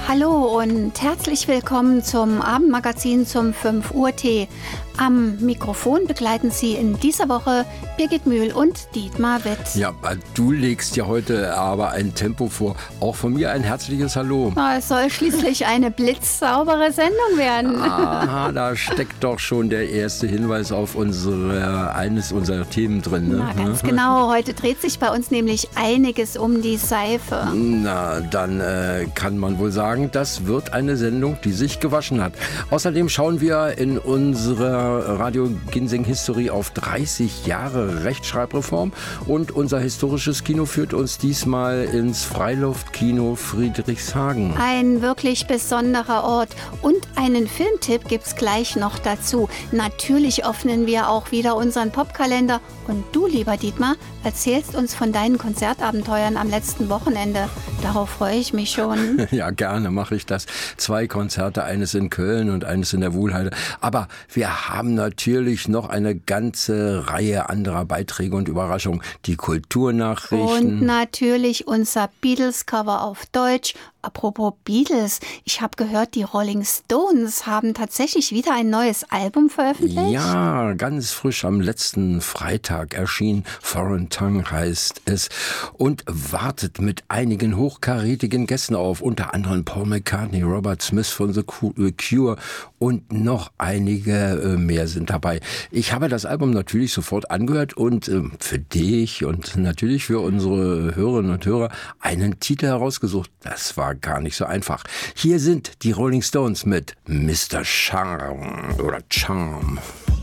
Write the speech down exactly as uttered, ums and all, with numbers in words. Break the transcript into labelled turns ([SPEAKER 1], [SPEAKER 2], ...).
[SPEAKER 1] Hallo und herzlich willkommen zum Abendmagazin zum fünf Uhr Tee. Am Mikrofon begleiten Sie in dieser Woche Birgit Mühl und Dietmar Witt.
[SPEAKER 2] Ja, du legst ja heute aber ein Tempo vor. Auch von mir ein herzliches Hallo.
[SPEAKER 1] Na, es soll schließlich eine blitzsaubere Sendung werden.
[SPEAKER 2] Aha, da steckt doch schon der erste Hinweis auf unsere, eines unserer Themen drin. Ne?
[SPEAKER 1] Na, ganz genau. Heute dreht sich bei uns nämlich einiges um die Seife.
[SPEAKER 2] Na, dann äh, kann man wohl sagen, das wird eine Sendung, die sich gewaschen hat. Außerdem schauen wir in unserer Radio Ginseng History auf dreißig Jahre Rechtschreibreform und unser historisches Kino führt uns diesmal ins Freiluftkino Friedrichshagen.
[SPEAKER 1] Ein wirklich besonderer Ort und einen Filmtipp gibt's gleich noch dazu. Natürlich öffnen wir auch wieder unseren Popkalender und du, lieber Dietmar, erzählst uns von deinen Konzertabenteuern am letzten Wochenende. Darauf freue ich mich schon.
[SPEAKER 2] Ja, gerne mache ich das. Zwei Konzerte, eines in Köln und eines in der Wuhlheide. Aber wir haben natürlich noch eine ganze Reihe anderer Beiträge und Überraschungen. Die Kulturnachrichten.
[SPEAKER 1] Und natürlich unser Beatles-Cover auf Deutsch. Apropos Beatles, ich habe gehört, die Rolling Stones haben tatsächlich wieder ein neues Album veröffentlicht.
[SPEAKER 2] Ja, ganz frisch am letzten Freitag erschien. Foreign Tongue heißt es und wartet mit einigen hochkarätigen Gästen auf, unter anderem Paul McCartney, Robert Smith von The Cure und noch einige mehr sind dabei. Ich habe das Album natürlich sofort angehört und für dich und natürlich für unsere Hörerinnen und Hörer einen Titel herausgesucht. Das war gar nicht so einfach. Hier sind die Rolling Stones mit Mister Charm oder Charm.